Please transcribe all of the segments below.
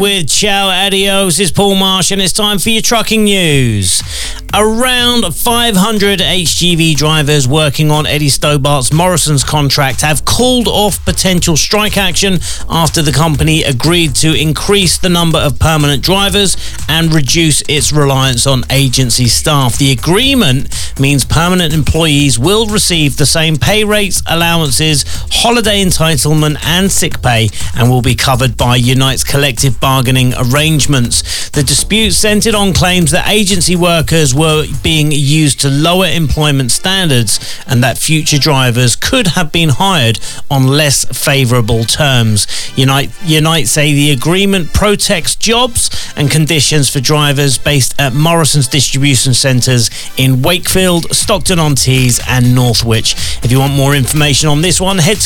With ciao, adios, it's Paul Marsh and it's time for your trucking news. Around 500 HGV drivers working on Eddie Stobart's Morrison's contract have called off potential strike action after the company agreed to increase the number of permanent drivers and reduce its reliance on agency staff. The agreement means permanent employees will receive the same pay rates, allowances, holiday entitlement and sick pay and will be covered by Unite's collective bargaining arrangements. The dispute centred on claims that agency workers were being used to lower employment standards and that future drivers could have been hired on less favourable terms. Unite say the agreement protects jobs and conditions for drivers based at Morrison's distribution centres in Wakefield, Stockton-on-Tees and Northwich. If you want more information on this one, head to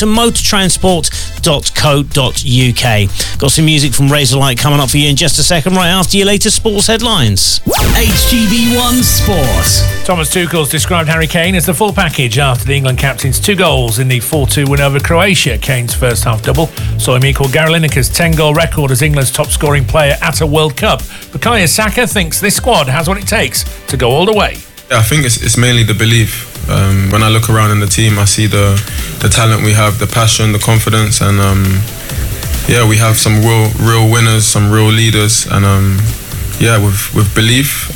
motortransport.co.uk. Got some music from Razorlight coming up for you in just a second, right after your latest sports headlines. HGV1 Sport. Thomas Tuchel's described Harry Kane as the full package after the England captain's 2 goals in the 4-2 win over Croatia. Kane's first half double saw him equal Gary Lineker's 10-goal record as England's top-scoring player at a World Cup. Bukayo Saka thinks this squad has what it takes to go all the way. Yeah, I think it's mainly the belief. When I look around in the team, I see the talent we have, the passion, the confidence, and we have some real winners, some real leaders, and with belief.